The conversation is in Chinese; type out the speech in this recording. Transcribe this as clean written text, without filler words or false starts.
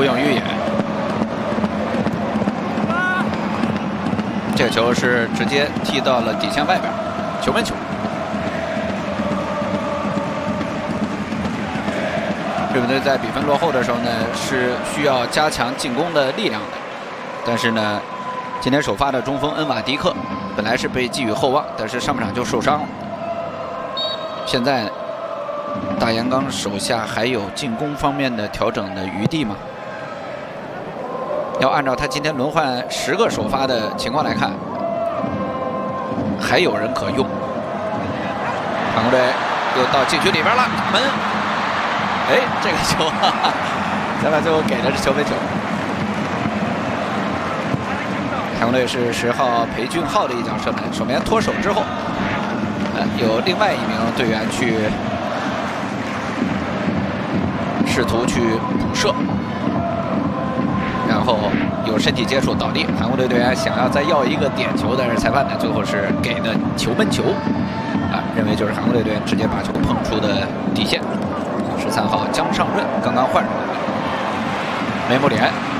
不用预演。这个球是直接踢到了底线外边，球门球。日本队在比分落后的时候呢，是需要加强进攻的力量的，但是呢，今天首发的中锋恩瓦迪克本来是被寄予厚望，但是上半场就受伤了。现在大岩刚手下还有进攻方面的调整的余地吗？要按照他今天轮换10个首发的情况来看，还有人可用。韩国队又到禁区里边了，打门。哎，这个球，裁判最后给的是球门球。韩国队是10号裴俊浩的一脚射门，守门员脱手之后，有另外一名队员去试图去补射，然后有身体接触倒地。韩国队队员想要再要一个点球，但是裁判呢最后是给的球门球，认为就是韩国队队员直接把球碰出的底线。13号姜尚润刚刚换上来，梅木连